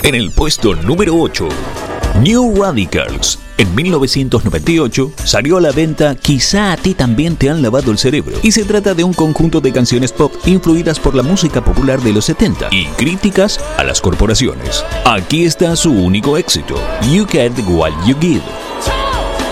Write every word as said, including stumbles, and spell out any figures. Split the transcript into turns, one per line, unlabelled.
En el puesto número ocho, New Radicals. En mil novecientos noventa y ocho salió a la venta Quizá a ti también te han lavado el cerebro, y se trata de un conjunto de canciones pop influidas por la música popular de los setenta y críticas a las corporaciones. Aquí está su único éxito, You Get What You Give.